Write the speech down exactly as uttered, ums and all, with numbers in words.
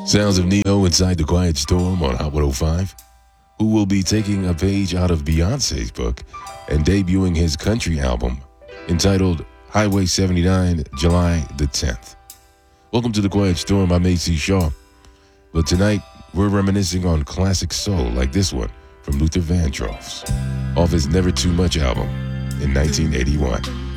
Sounds of Neo inside the Quiet Storm on Hot one oh five, who will be taking a page out of Beyonce's book and debuting his country album entitled Highway seventy-nine, July the tenth. Welcome to the Quiet Storm. I'm A C Shaw. But tonight, we're reminiscing on classic soul like this one from Luther Vandross off his Never Too Much album in nineteen eighty-one.